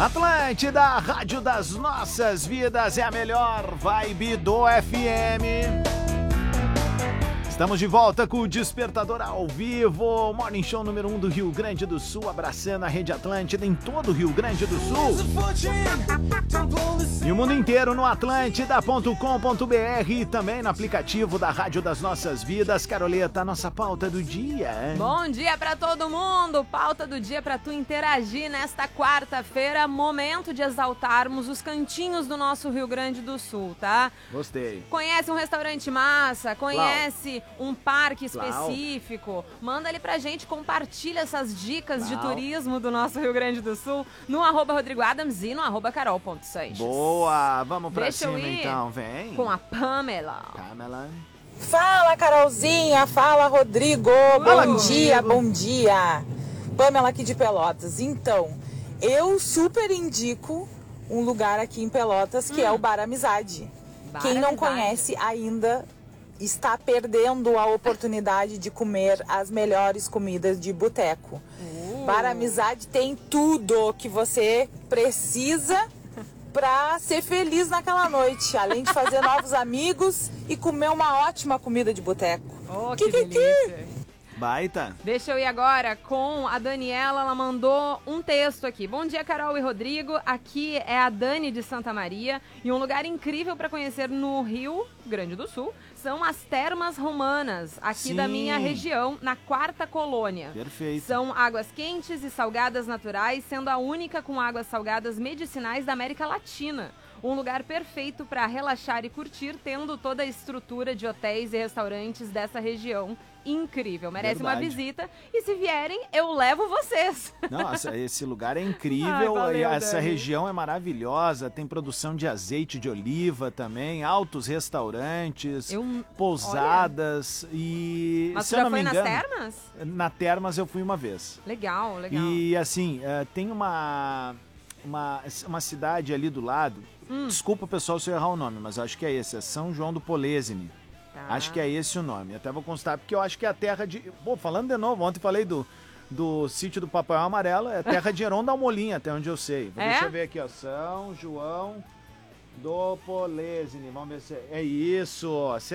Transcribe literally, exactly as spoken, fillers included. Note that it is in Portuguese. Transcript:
Atlântida, a rádio das nossas vidas, é a melhor vibe do F M. Estamos de volta com o Despertador ao vivo, Morning Show número um do Rio Grande do Sul, abraçando a Rede Atlântida em todo o Rio Grande do Sul. E o mundo inteiro no atlântida ponto com ponto b r e também no aplicativo da Rádio das Nossas Vidas. Caroleta, nossa pauta do dia. Bom dia pra todo mundo, pauta do dia pra tu interagir nesta quarta-feira, momento de exaltarmos os cantinhos do nosso Rio Grande do Sul, tá? Gostei. Conhece um restaurante massa, conhece Uau. um parque específico, Uau. manda ali pra gente, compartilha essas dicas Uau. de turismo do nosso Rio Grande do Sul no arroba Rodrigo Adams e no arroba Carol ponto Sanches. Boa, vamos pra Deixa cima eu ir então, vem. Com a Pamela. Pamela. Fala, Carolzinha, fala, Rodrigo, Fala, bom dia, Rodrigo. bom dia. Pamela aqui de Pelotas. Então, eu super indico um lugar aqui em Pelotas que hum. é o Bar Amizade. Bar Quem não Amizade. conhece ainda está perdendo a oportunidade de comer as melhores comidas de boteco. Uh. Bar Amizade tem tudo que você precisa para ser feliz naquela noite, além de fazer novos amigos e comer uma ótima comida de boteco. Oh, que, que delícia! Baita. Deixa eu ir agora com a Daniela, ela mandou um texto aqui. Bom dia, Carol e Rodrigo. Aqui é a Dani de Santa Maria e um lugar incrível para conhecer no Rio Grande do Sul são as Termas Romanas, aqui Sim. da minha região, na Quarta Colônia. Perfeito. São águas quentes e salgadas naturais, sendo a única com águas salgadas medicinais da América Latina. Um lugar perfeito para relaxar e curtir, tendo toda a estrutura de hotéis e restaurantes dessa região. Incrível, merece Verdade. uma visita. E se vierem, eu levo vocês. Nossa, esse lugar é incrível. Ai, valeu, essa Dani. região é maravilhosa. Tem produção de azeite de oliva também, altos restaurantes, eu... pousadas. Olha. E Mas se você eu já não foi me engano, nas Termas? Na Termas eu fui uma vez. Legal, legal. E assim, tem uma, uma, uma cidade ali do lado. Hum. Desculpa, pessoal, se eu errar o nome, mas acho que é esse, é São João do Polesine. Tá. Acho que é esse o nome. Até vou constar, porque eu acho que é a terra de... Pô, falando de novo, ontem falei do, do sítio do Papai Amarelo, é terra de Heron da Almolinha, até onde eu sei. É? Deixa eu ver aqui, ó. São João do Polesine. Vamos ver se é isso.